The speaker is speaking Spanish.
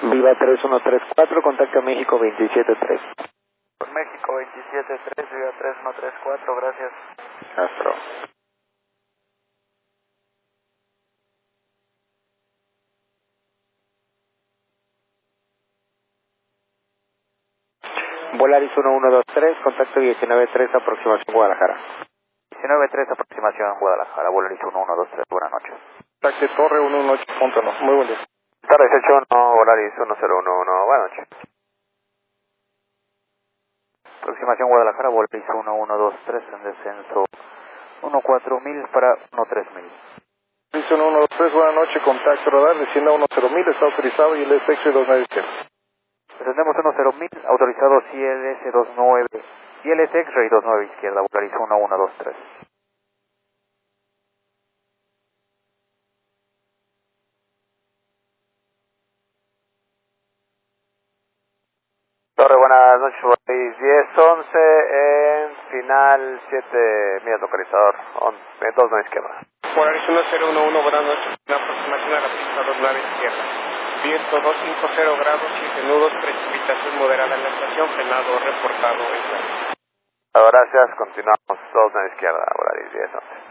Viva 3134, contacta México 273. México 273, Viva 3134, gracias. Astro. Volaris 1123, contacto 193, aproximación Guadalajara. 193, aproximación Guadalajara, Volaris 1123, buenas noches. Taxi Torre 118.1, muy buen día. Torre 181, Volaris 1011, buenas noches. Aproximación Guadalajara, Volaris 1123, en descenso 14000 para 13000. Dice 1123, buenas noches, contacto radar, descienda 10000, está autorizado y el SX 29 izquierda. Descendemos 10000, autorizado CLS 29 y el X-Ray 29 izquierda, Volaris 1123. Torre, buenas noches, Volaris 1011, en final 7 millas localizador, 29 izquierda. Volaris 1011, buenas noches, una aproximación a la pista 29 izquierda. Viento 250 grados, 7 nudos, precipitación moderada en la estación, frenado reportado en claro. Gracias, continuamos 29 izquierda, Volaris 1011.